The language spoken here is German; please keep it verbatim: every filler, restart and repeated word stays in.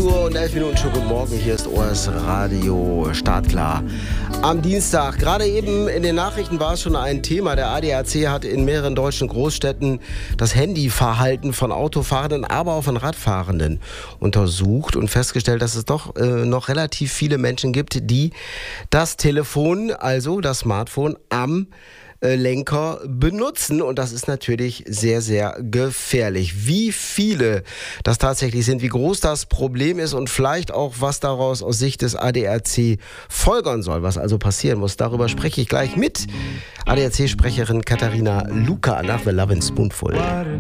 Uhr und elf Minuten, schon guten Morgen, hier ist O R S Radio Startklar. Am Dienstag, gerade eben in den Nachrichten war es schon ein Thema. Der A D A C hat in mehreren deutschen Großstädten das Handyverhalten von Autofahrenden, aber auch von Radfahrenden untersucht und festgestellt, dass es doch äh, noch relativ viele Menschen gibt, die das Telefon, also das Smartphone, am Lenker benutzen, und das ist natürlich sehr, sehr gefährlich. Wie viele das tatsächlich sind, wie groß das Problem ist und vielleicht auch, was daraus aus Sicht des A D A C folgern soll, was also passieren muss, darüber spreche ich gleich mit A D A C-Sprecherin Katharina Luca nach The Lovin' Spoonful.